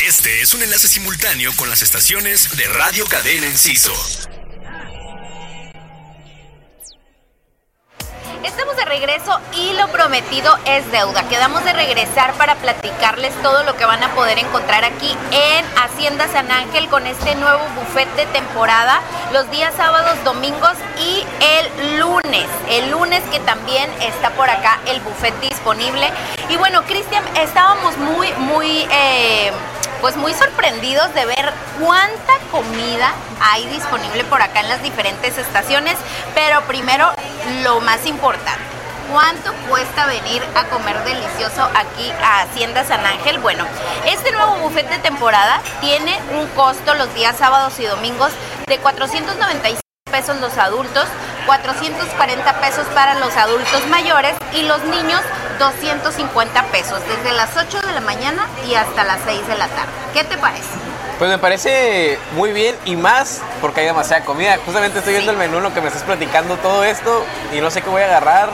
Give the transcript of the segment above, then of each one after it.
Este es un enlace simultáneo con las estaciones de Radio Cadena Enciso. Estamos de regreso y lo prometido es deuda. Quedamos de regresar para platicarles todo lo que van a poder encontrar aquí en Hacienda San Ángel con este nuevo buffet de temporada los días sábados, domingos y el lunes. El lunes que también está por acá el buffet disponible. Y bueno, Cristian, estábamos muy sorprendidos de ver cuánta comida hay disponible por acá en las diferentes estaciones, pero primero lo más importante, ¿cuánto cuesta venir a comer delicioso aquí a Hacienda San Ángel? Bueno, este nuevo buffet de temporada tiene un costo los días sábados y domingos de 495 pesos los adultos, 440 pesos para los adultos mayores y los niños 250 pesos, desde las 8 de la mañana y hasta las 6 de la tarde. ¿Qué te parece? Pues me parece muy bien y más porque hay demasiada comida. Justamente estoy viendo el menú, lo que me estás platicando todo esto y no sé qué voy a agarrar.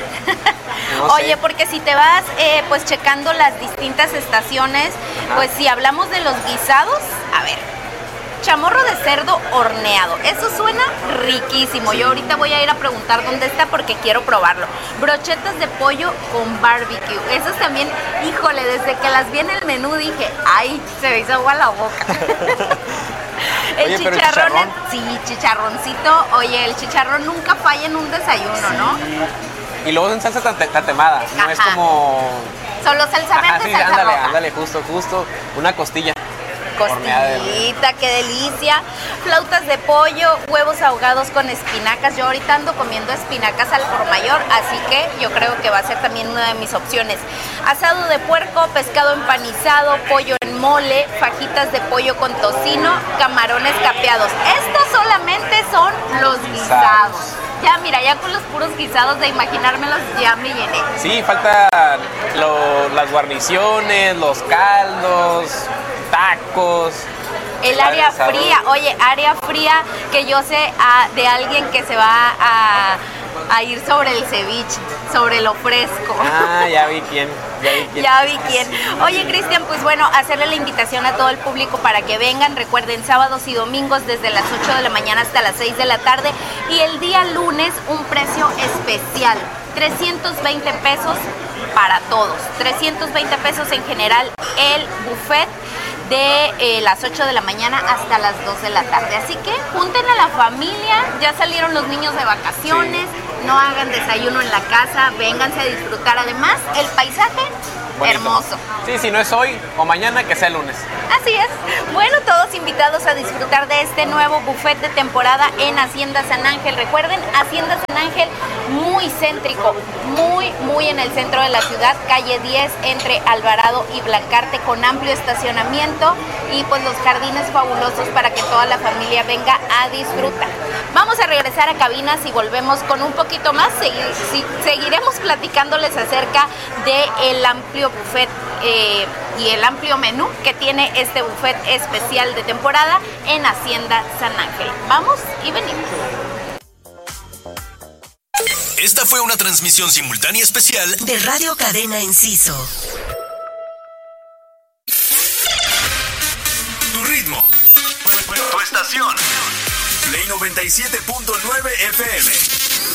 No Oye, sé. porque si te vas pues checando las distintas estaciones, pues si hablamos de los guisados, a ver, chamorro de cerdo horneado, eso suena riquísimo. Yo ahorita voy a ir a preguntar dónde está porque quiero probarlo. Brochetas de pollo con barbecue, esos también, híjole, desde que las vi en el menú dije, ay, se me hizo agua la boca. Oye, pero chicharrón. Sí, chicharroncito. Oye, el chicharrón nunca falla en un desayuno, ¿no? Y luego en salsa tatemada, no Ajá. es como... Solo salsa verde, sí, salsa roja. ándale, justo, una costilla. Costillita, qué delicia. Flautas de pollo, huevos ahogados con espinacas. Yo ahorita ando comiendo espinacas al por mayor, así que yo creo que va a ser también una de mis opciones. Asado de puerco, pescado empanizado, pollo en mole, fajitas de pollo con tocino, camarones capeados. Estos solamente son los guisados. Ya, mira, ya con los puros guisados de imaginármelos ya me llené. Sí, faltan las guarniciones, los caldos, tacos. El área fría, oye, área fría que yo sé de alguien que se va a ir sobre el ceviche, sobre lo fresco. Ah, ya vi quién. Ya vi quién. Oye, Cristian, pues bueno, hacerle la invitación a todo el público para que vengan. Recuerden, sábados y domingos desde las 8 de la mañana hasta las 6 de la tarde. Y el día lunes, un precio especial, 320 pesos para todos. 320 pesos en general el buffet de las 8 de la mañana hasta las 2 de la tarde. Así que junten a la familia, ya salieron los niños de vacaciones, no hagan desayuno en la casa, vénganse a disfrutar. Además, el paisaje, bonito, hermoso. Sí, si no es hoy o mañana, que sea el lunes. Así es. Bueno, todos invitados a disfrutar de este nuevo buffet de temporada en Hacienda San Ángel. Recuerden, Hacienda San Ángel, muy céntrico, muy en el centro de la ciudad, calle 10 entre Alvarado y Blancarte, con amplio estacionamiento y pues los jardines fabulosos para que toda la familia venga a disfrutar. Vamos a regresar a cabinas y volvemos con un poquito más. Seguiremos platicándoles acerca del amplio buffet y el amplio menú que tiene este buffet especial de temporada en Hacienda San Ángel. Vamos y venimos. Esta fue una transmisión simultánea especial de Radio Cadena Enciso. Tu ritmo, tu estación. Play 97.9 FM.